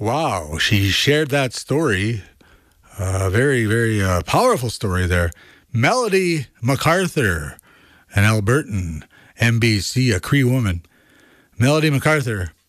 Wow, she shared that story. Very, very powerful story there. Melody MacArthur, an Albertan, MBC, a Cree woman. Melody MacArthur